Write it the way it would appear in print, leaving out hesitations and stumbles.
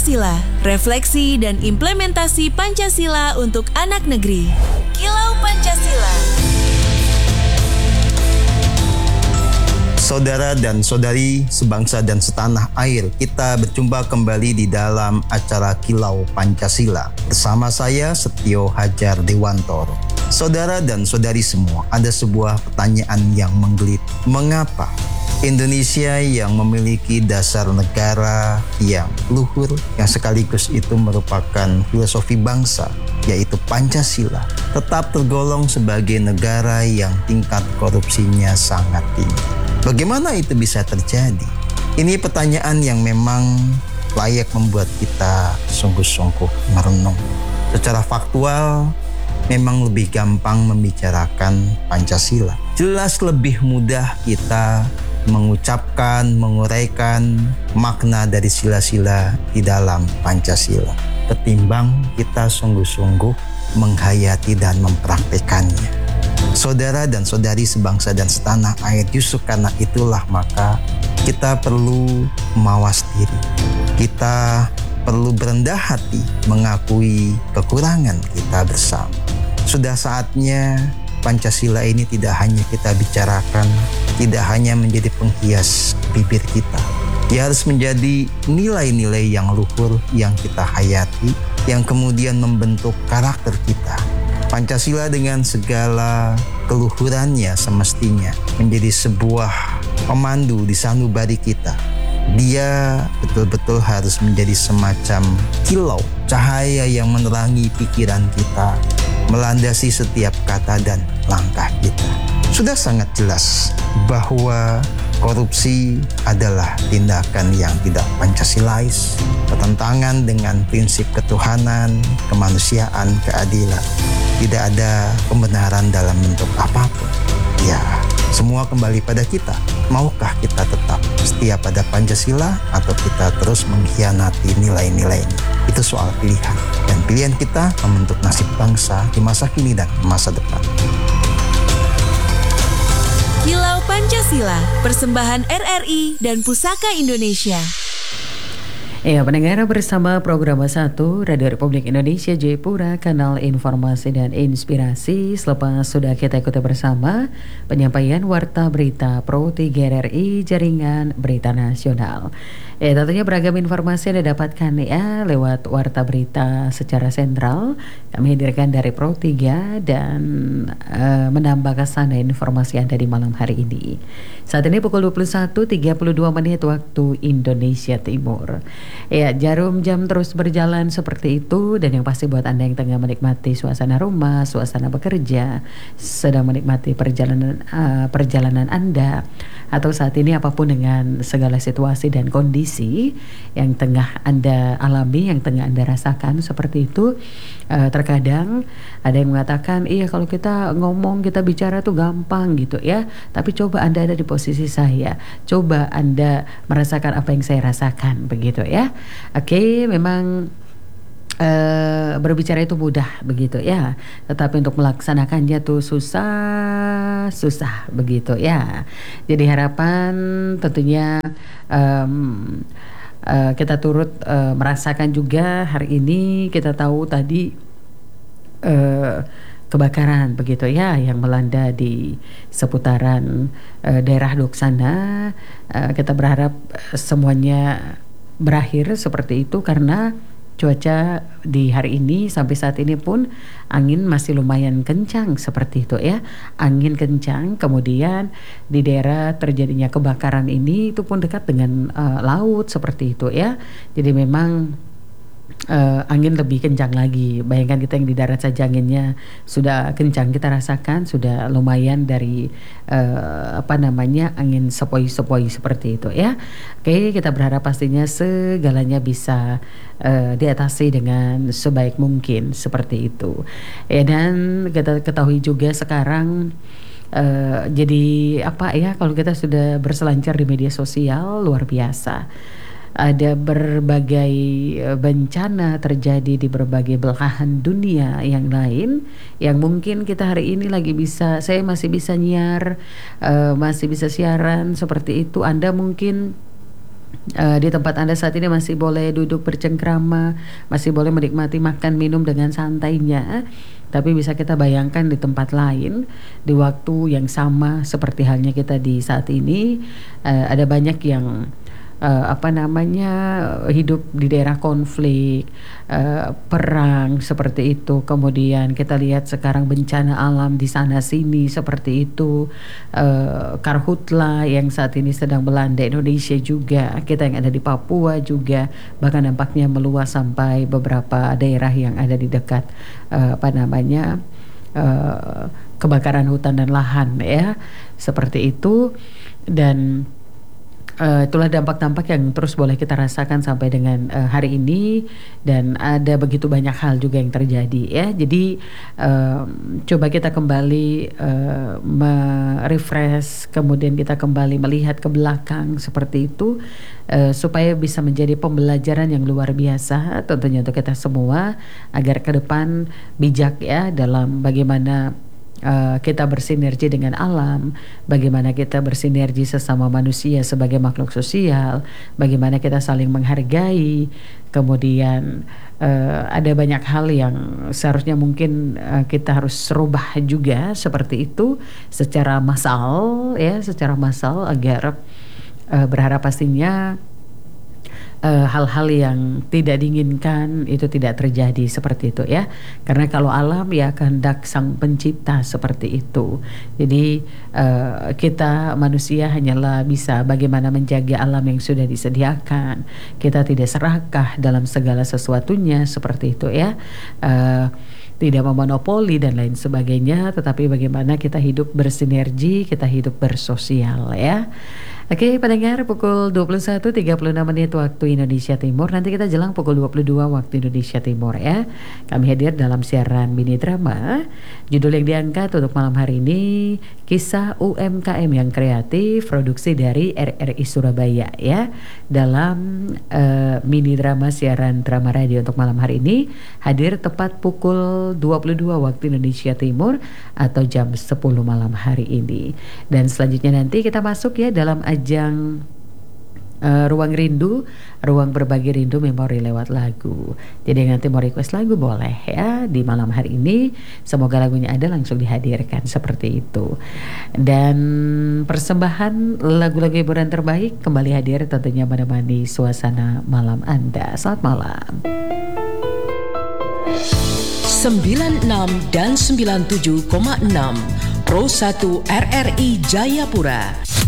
Pancasila, refleksi dan implementasi Pancasila untuk anak negeri. Kilau Pancasila. Saudara dan saudari sebangsa dan setanah air, kita berjumpa kembali di dalam acara Kilau Pancasila. Bersama saya Setio Hajar Dewantoro. Saudara dan saudari semua, ada sebuah pertanyaan yang menggeliat. Mengapa Indonesia yang memiliki dasar negara yang luhur, yang sekaligus itu merupakan filosofi bangsa, yaitu Pancasila, tetap tergolong sebagai negara yang tingkat korupsinya sangat tinggi? Bagaimana itu bisa terjadi? Ini pertanyaan yang memang layak membuat kita sungguh-sungguh merenung. Secara faktual, memang lebih gampang membicarakan Pancasila. Jelas lebih mudah kita mengucapkan, menguraikan makna dari sila-sila di dalam Pancasila ketimbang kita sungguh-sungguh menghayati dan mempraktekannya. Saudara dan saudari sebangsa dan setanah air, justru karena itulah maka kita perlu mawas diri. Kita perlu berendah hati mengakui kekurangan kita bersama. Sudah saatnya Pancasila ini tidak hanya kita bicarakan, tidak hanya menjadi penghias bibir kita. Dia harus menjadi nilai-nilai yang luhur yang kita hayati, yang kemudian membentuk karakter kita. Pancasila dengan segala keluhurannya semestinya menjadi sebuah pemandu di sanubari kita. Dia betul-betul harus menjadi semacam kilau, cahaya yang menerangi pikiran kita, melandasi setiap kata dan langkah kita. Sudah sangat jelas bahwa korupsi adalah tindakan yang tidak Pancasilais, bertentangan dengan prinsip ketuhanan, kemanusiaan, keadilan. Tidak ada pembenaran dalam bentuk apapun. Ya, semua kembali pada kita. Maukah kita tetap setia pada Pancasila atau kita terus mengkhianati nilai-nilainya? Itu soal pilihan. Dan pilihan kita membentuk nasib bangsa di masa kini dan masa depan. Kilau Pancasila, persembahan RRI dan Pusaka Indonesia. Ya, pendengar, bersama program 1 Radio Republik Indonesia Jayapura, kanal informasi dan inspirasi. Selepas sudah kita ikuti bersama penyampaian Warta Berita Pro 3 RRI Jaringan Berita Nasional. Tentunya beragam informasi yang didapatkan ya lewat Warta Berita secara sentral. Kami hadirkan dari Pro 3 dan menambah kesan dan informasi Anda di malam hari ini. Saat ini pukul 21.32 menit waktu Indonesia Timur. Ya, jarum jam terus berjalan seperti itu, dan yang pasti buat Anda yang tengah menikmati suasana rumah, suasana bekerja, sedang menikmati perjalanan Anda, atau saat ini apapun dengan segala situasi dan kondisi yang tengah Anda alami, yang tengah Anda rasakan seperti itu. Terkadang ada yang mengatakan, iya kalau kita ngomong, kita bicara tuh gampang gitu ya, tapi coba Anda ada di posisi saya, coba Anda merasakan apa yang saya rasakan, begitu ya. Oke, memang berbicara itu mudah begitu ya, tetapi untuk melaksanakannya tuh susah begitu ya. Jadi harapan tentunya kita turut merasakan juga hari ini. Kita tahu tadi kebakaran begitu ya yang melanda di seputaran daerah Doksana. Kita berharap semuanya berakhir seperti itu, karena cuaca di hari ini sampai saat ini pun angin masih lumayan kencang seperti itu ya. Angin kencang, kemudian di daerah terjadinya kebakaran ini itu pun dekat dengan laut seperti itu ya. Jadi memang angin lebih kencang lagi. Bayangkan kita yang di darat saja anginnya sudah kencang, kita rasakan sudah lumayan dari angin sepoi-sepoi seperti itu ya. Oke, kita berharap pastinya segalanya bisa diatasi dengan sebaik mungkin seperti itu. Dan kita ketahui juga sekarang jadi kalau kita sudah berselancar di media sosial, luar biasa. Ada berbagai bencana terjadi di berbagai belahan dunia yang lain, yang mungkin kita hari ini saya masih bisa nyiar, masih bisa siaran seperti itu. Anda mungkin Di tempat Anda saat ini masih boleh duduk bercengkrama, masih boleh menikmati makan minum dengan santainya. Tapi bisa kita bayangkan di tempat lain, di waktu yang sama seperti halnya kita di saat ini, ada banyak yang hidup di daerah konflik, perang seperti itu. Kemudian kita lihat sekarang bencana alam di sana sini seperti itu, karhutla yang saat ini sedang melanda Indonesia juga, kita yang ada di Papua juga, bahkan nampaknya meluas sampai beberapa daerah yang ada di dekat kebakaran hutan dan lahan ya, seperti itu. Dan itulah dampak-dampak yang terus boleh kita rasakan sampai dengan hari ini, dan ada begitu banyak hal juga yang terjadi ya. Jadi coba kita kembali merefresh, kemudian kita kembali melihat ke belakang seperti itu, supaya bisa menjadi pembelajaran yang luar biasa tentunya untuk kita semua, agar ke depan bijak ya dalam bagaimana kita bersinergi dengan alam, bagaimana kita bersinergi sesama manusia sebagai makhluk sosial, bagaimana kita saling menghargai. Kemudian ada banyak hal yang seharusnya mungkin kita harus rubah juga seperti itu secara massal ya, agar berharap pastinya hal-hal yang tidak diinginkan itu tidak terjadi seperti itu ya. Karena kalau alam ya kehendak sang pencipta seperti itu. Jadi kita manusia hanyalah bisa bagaimana menjaga alam yang sudah disediakan. Kita tidak serakah dalam segala sesuatunya seperti itu ya. Tidak memonopoli dan lain sebagainya, tetapi bagaimana kita hidup bersinergi, kita hidup bersosial ya. Oke, pendengar, pukul 21.36 waktu Indonesia Timur. Nanti kita jelang pukul 22 waktu Indonesia Timur ya. Kami hadir dalam siaran mini drama. Judul yang diangkat untuk malam hari ini, Kisah UMKM yang Kreatif, produksi dari RRI Surabaya ya. Dalam mini drama siaran drama radio untuk malam hari ini, hadir tepat pukul 22 waktu Indonesia Timur atau jam 10 malam hari ini. Dan selanjutnya nanti kita masuk ya dalam ajang Ruang Rindu, ruang berbagi rindu memori lewat lagu. Jadi nanti mau request lagu boleh ya di malam hari ini. Semoga lagunya ada langsung dihadirkan seperti itu. Dan persembahan lagu-lagu hiburan terbaik kembali hadir tentunya menemani suasana malam Anda. Selamat malam. 96 dan 97,6 Pro 1 RRI Jayapura.